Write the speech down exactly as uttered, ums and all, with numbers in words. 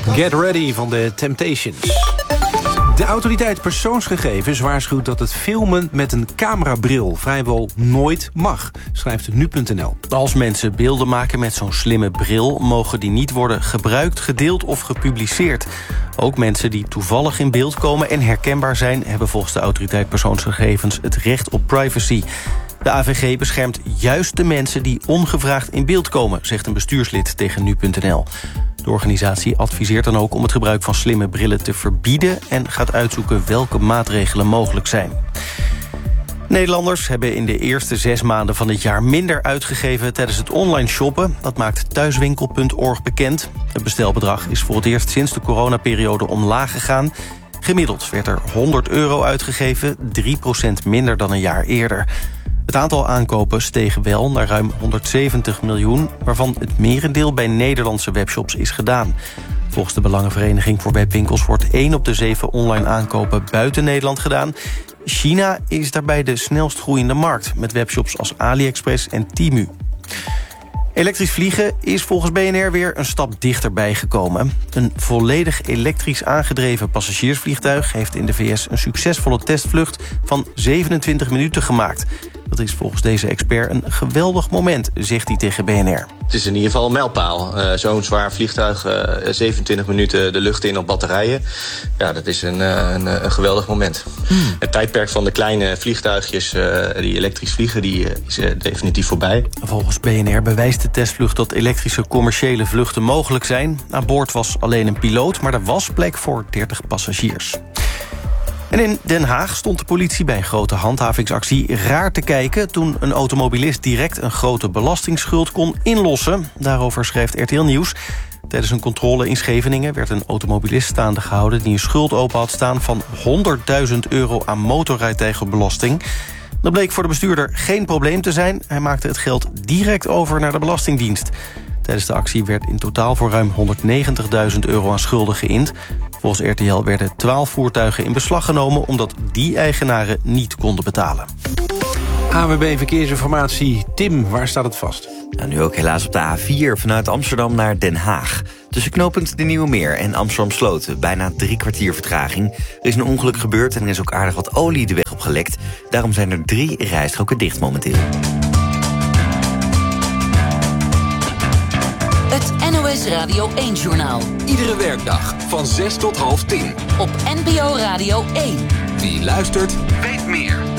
Get Ready van de Temptations. De autoriteit persoonsgegevens waarschuwt dat het filmen met een camerabril vrijwel nooit mag, schrijft nu punt n l. Als mensen beelden maken met zo'n slimme bril, mogen die niet worden gebruikt, gedeeld of gepubliceerd. Ook mensen die toevallig in beeld komen en herkenbaar zijn, hebben volgens de autoriteit persoonsgegevens het recht op privacy. De A V G beschermt juist de mensen die ongevraagd in beeld komen, zegt een bestuurslid tegen nu punt n l. De organisatie adviseert dan ook om het gebruik van slimme brillen te verbieden en gaat uitzoeken welke maatregelen mogelijk zijn. Nederlanders hebben in de eerste zes maanden van dit jaar minder uitgegeven tijdens het online shoppen. Dat maakt thuiswinkel punt org bekend. Het bestelbedrag is voor het eerst sinds de coronaperiode omlaag gegaan. Gemiddeld werd er honderd euro uitgegeven, drie procent minder dan een jaar eerder. Het aantal aankopen steeg wel naar ruim honderdzeventig miljoen... waarvan het merendeel bij Nederlandse webshops is gedaan. Volgens de Belangenvereniging voor Webwinkels wordt één op de zeven online aankopen buiten Nederland gedaan. China is daarbij de snelst groeiende markt, met webshops als AliExpress en Temu. Elektrisch vliegen is volgens B N R weer een stap dichterbij gekomen. Een volledig elektrisch aangedreven passagiersvliegtuig heeft in de V S een succesvolle testvlucht van zevenentwintig minuten gemaakt. Dat is volgens deze expert een geweldig moment, zegt hij tegen B N R. Het is in ieder geval een mijlpaal. Uh, Zo'n zwaar vliegtuig, uh, zevenentwintig minuten de lucht in op batterijen. Ja, dat is een, uh, een, een geweldig moment. Hmm. Het tijdperk van de kleine vliegtuigjes uh, die elektrisch vliegen, die uh, is uh, definitief voorbij. Volgens B N R bewijst de testvlucht dat elektrische commerciële vluchten mogelijk zijn. Aan boord was alleen een piloot, maar er was plek voor dertig passagiers. En in Den Haag stond de politie bij een grote handhavingsactie raar te kijken toen een automobilist direct een grote belastingsschuld kon inlossen. Daarover schrijft R T L Nieuws. Tijdens een controle in Scheveningen werd een automobilist staande gehouden die een schuld open had staan van honderdduizend euro aan motorrijtuigenbelasting. Dat bleek voor de bestuurder geen probleem te zijn. Hij maakte het geld direct over naar de Belastingdienst. Tijdens de actie werd in totaal voor ruim honderdnegentigduizend euro aan schulden geïnd. Volgens R T L werden twaalf voertuigen in beslag genomen omdat die eigenaren niet konden betalen. A W B Verkeersinformatie. Tim, waar staat het vast? Nou, nu ook helaas op de A vier vanuit Amsterdam naar Den Haag. Tussen knooppunt De Nieuwe Meer en Amsterdam Sloten bijna drie kwartier vertraging. Er is een ongeluk gebeurd en er is ook aardig wat olie de weg opgelekt. Daarom zijn er drie rijstroken dicht momenteel. Het N O S Radio één-journaal. Iedere werkdag van zes tot half tien. Op N P O Radio één. Wie luistert, weet meer.